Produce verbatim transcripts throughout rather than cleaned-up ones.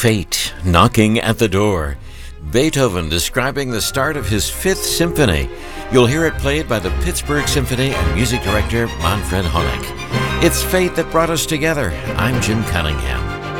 Fate knocking at the door. Beethoven describing the start of his Fifth Symphony. You'll hear it played by the Pittsburgh Symphony and music director Manfred Honeck. It's fate that brought us together. I'm Jim Cunningham.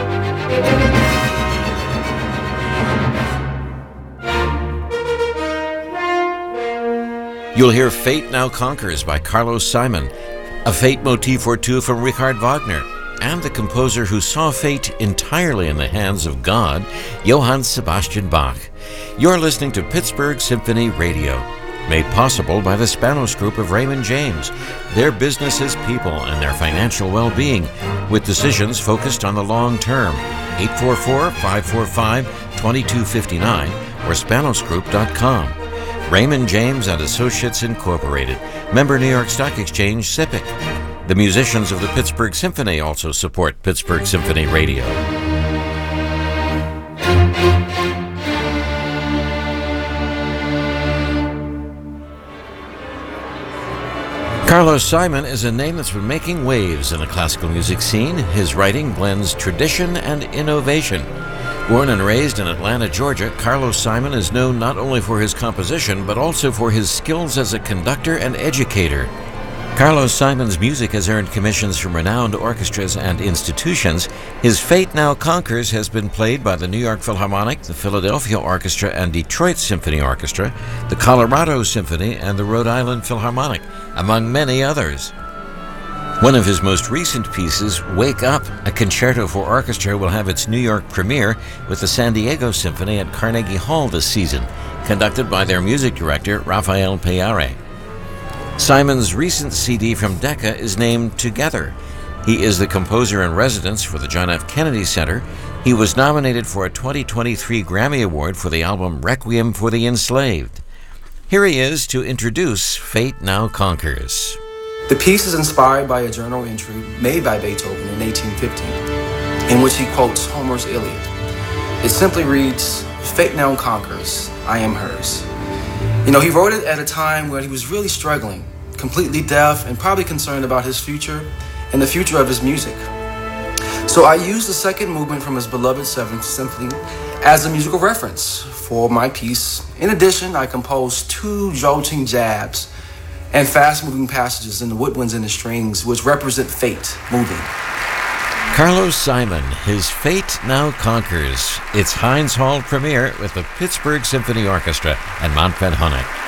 You'll hear Fate Now Conquers by Carlos Simon, a fate motif or two from Richard Wagner, and the composer who saw fate entirely in the hands of God, Johann Sebastian Bach. You're listening to Pittsburgh Symphony Radio, made possible by the Spanos Group of Raymond James, their businesses, people, and their financial well-being, with decisions focused on the long term. eight four four, five four five, two two five nine or spanos group dot com. Raymond James and Associates Incorporated, member New York Stock Exchange, S I P C. The musicians of the Pittsburgh Symphony also support Pittsburgh Symphony Radio. Carlos Simon is a name that's been making waves in the classical music scene. His writing blends tradition and innovation. Born and raised in Atlanta, Georgia, Carlos Simon is known not only for his composition, but also for his skills as a conductor and educator. Carlos Simon's music has earned commissions from renowned orchestras and institutions. His Fate Now Conquers has been played by the New York Philharmonic, the Philadelphia Orchestra and Detroit Symphony Orchestra, the Colorado Symphony, and the Rhode Island Philharmonic, among many others. One of his most recent pieces, Wake Up, a concerto for orchestra, will have its New York premiere with the San Diego Symphony at Carnegie Hall this season, conducted by their music director, Rafael Payare. Simon's recent C D from Decca is named Together. He is the composer in residence for the John F. Kennedy Center. He was nominated for a twenty twenty-three Grammy Award for the album Requiem for the Enslaved. Here he is to introduce Fate Now Conquers. The piece is inspired by a journal entry made by Beethoven in eighteen fifteen, in which he quotes Homer's Iliad. It simply reads, "Fate now conquers, I am hers." You know, he wrote it at a time where he was really struggling, completely deaf, and probably concerned about his future and the future of his music. So I used the second movement from his beloved Seventh Symphony as a musical reference for my piece. In addition, I composed two jolting jabs and fast-moving passages in the woodwinds and the strings, which represent fate moving. Carlos Simon, his Fate Now Conquers. It's Heinz Hall premiere with the Pittsburgh Symphony Orchestra and Manfred Honeck.